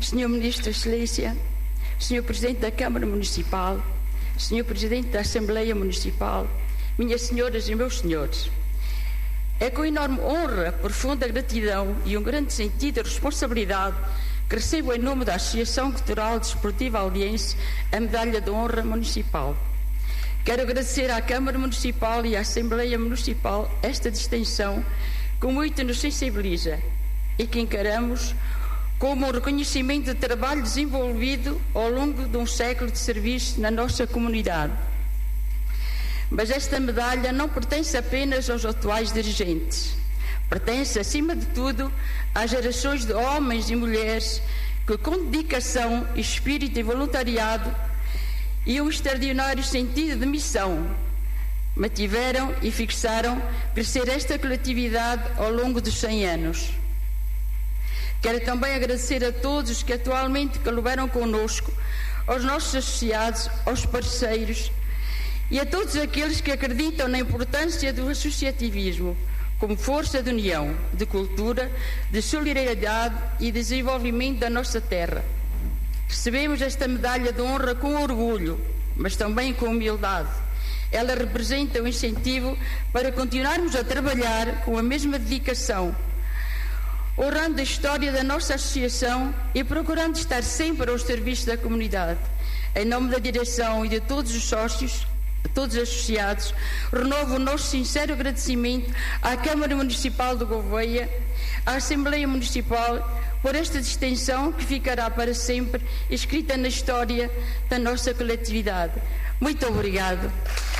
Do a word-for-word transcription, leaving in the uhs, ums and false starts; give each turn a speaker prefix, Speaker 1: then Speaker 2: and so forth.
Speaker 1: senhor Ministro da Excelência, senhor Presidente da Câmara Municipal, senhor Presidente da Assembleia Municipal, minhas senhoras e meus senhores, é com enorme honra, profunda gratidão e um grande sentido de responsabilidade que recebo em nome da Associação Cultural Desportiva Aldiense a Medalha de Honra Municipal. Quero agradecer à Câmara Municipal e à Assembleia Municipal esta distinção que muito nos sensibiliza e que encaramos como um reconhecimento de trabalho desenvolvido ao longo de um século de serviço na nossa comunidade. Mas esta medalha não pertence apenas aos atuais dirigentes. Pertence, acima de tudo, às gerações de homens e mulheres que, com dedicação, espírito e voluntariado e um extraordinário sentido de missão, mantiveram e fixaram crescer esta coletividade ao longo dos cem anos. Quero também agradecer a todos os que atualmente colaboram conosco, aos nossos associados, aos parceiros e a todos aqueles que acreditam na importância do associativismo como força de união, de cultura, de solidariedade e desenvolvimento da nossa terra. Recebemos esta medalha de honra com orgulho, mas também com humildade. Ela representa um incentivo para continuarmos a trabalhar com a mesma dedicação, honrando a história da nossa associação e procurando estar sempre ao serviço da comunidade. Em nome da direção e de todos os sócios, de todos os associados, renovo o nosso sincero agradecimento à Câmara Municipal de Gouveia, à Assembleia Municipal, por esta distinção que ficará para sempre escrita na história da nossa coletividade. Muito obrigado.